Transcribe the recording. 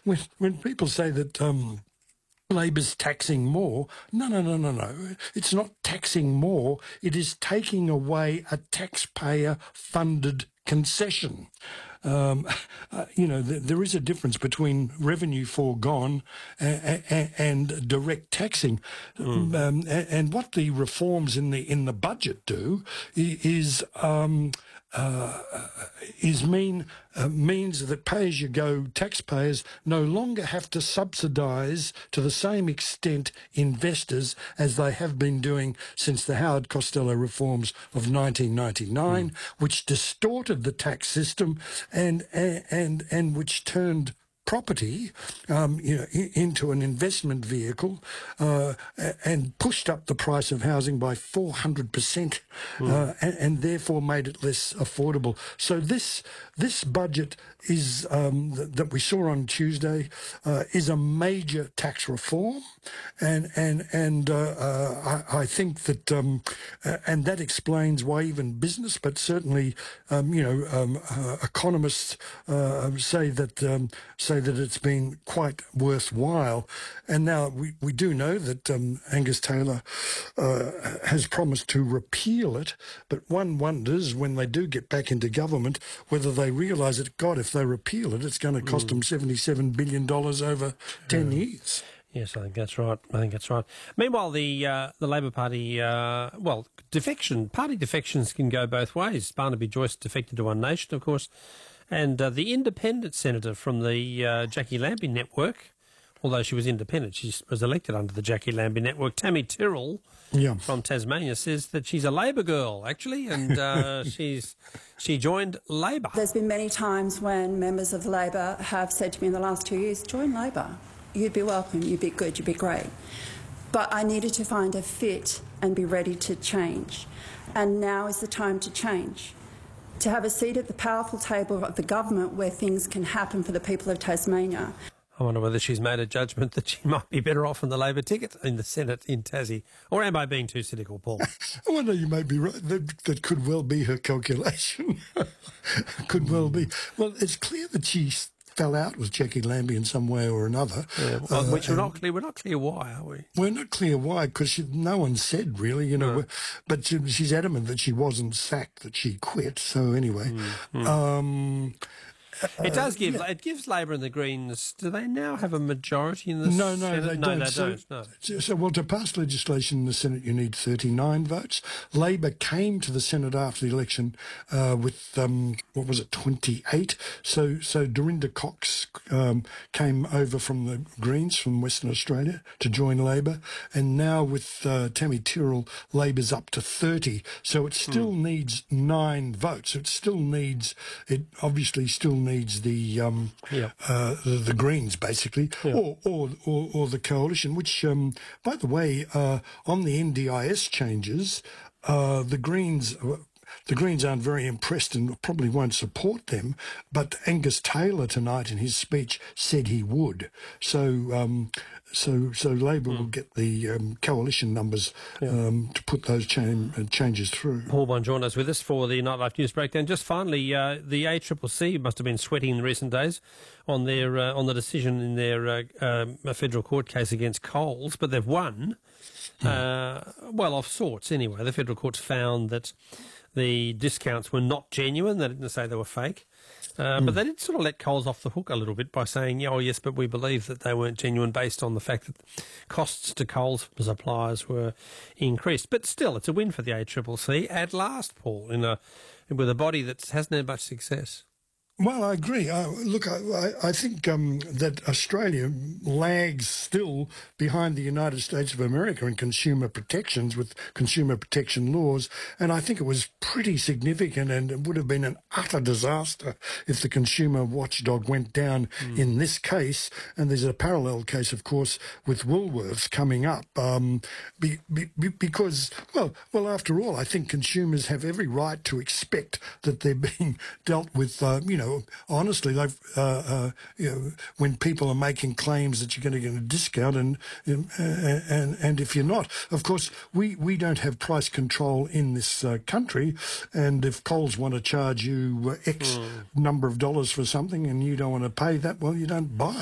when people say that Labor's taxing more, no. It's not taxing more. It is taking away a taxpayer-funded concession. There is a difference between revenue foregone and direct taxing, and what the reforms in the budget do is means that pay-as-you-go taxpayers no longer have to subsidise to the same extent investors as they have been doing since the Howard Costello reforms of 1999, which distorted the tax system and which turned property into an investment vehicle and pushed up the price of housing by 400% and therefore made it less affordable. So this budget is that we saw on Tuesday is a major tax reform, and I think that and that explains why even business, but certainly economists say that it's been quite worthwhile. And now we do know that Angus Taylor has promised to repeal it, but one wonders when they do get back into government whether they realise that, God, if they repeal it, it's going to cost them $77 billion over 10 years. Yes, I think that's right. Meanwhile, the Labor Party, party defections can go both ways. Barnaby Joyce defected to One Nation, of course, and the independent senator from the Jackie Lambie network, although she was independent, she was elected under the Jackie Lambie network. Tammy Tyrrell from Tasmania says that she's a Labor girl, actually, and she joined Labor. There's been many times when members of Labor have said to me in the last 2 years, join Labor. You'd be welcome, you'd be good, you'd be great. But I needed to find a fit and be ready to change. And now is the time to change. To have a seat at the powerful table of the government where things can happen for the people of Tasmania. I wonder whether she's made a judgment that she might be better off on the Labor ticket in the Senate in Tassie. Or am I being too cynical, Paul? I wonder, you may be right. That could well be her calculation. Could well be. Well, it's clear that she fell out with Jackie Lambie in some way or another. Yeah, which we're not clear why, are we? We're not clear why, because no one said really, No. But she's adamant that she wasn't sacked, that she quit. So anyway, it does give. It gives Labor and the Greens. Do they now have a majority in the Senate? No, they don't. They don't. No. So, to pass legislation in the Senate, you need 39 votes. Labor came to the Senate after the election with 28. So Dorinda Cox came over from the Greens from Western Australia to join Labor, and now with Tammy Tyrrell, Labor's up to 30. So it still needs 9 votes. It obviously still needs the Greens, basically, or the coalition, which, by the way, on the NDIS changes, the Greens aren't very impressed and probably won't support them, but Angus Taylor tonight in his speech said he would. So Labor will get the coalition numbers to put those changes through. Paul Bongiorno is with us for the Nightlife News Breakdown. Just finally, the ACCC must have been sweating in recent days on their on the decision in their federal court case against Coles, but they've won. Well, of sorts anyway. The federal courts found that the discounts were not genuine. They didn't say they were fake. But they did sort of let Coles off the hook a little bit by saying, oh, yes, but we believe that they weren't genuine based on the fact that costs to Coles suppliers were increased. But still, it's a win for the ACCC at last, Paul, with a body that hasn't had much success. Well, I agree. Look, I think that Australia lags still behind the United States of America in consumer protections with consumer protection laws, and I think it was pretty significant, and it would have been an utter disaster if the consumer watchdog went down in this case. And there's a parallel case, of course, with Woolworths coming up, because, well, after all, I think consumers have every right to expect that they're being dealt with, honestly, like when people are making claims that you're going to get a discount, and if you're not, of course, we don't have price control in this country, and if Coles want to charge you X number of dollars for something and you don't want to pay that, well, you don't buy it.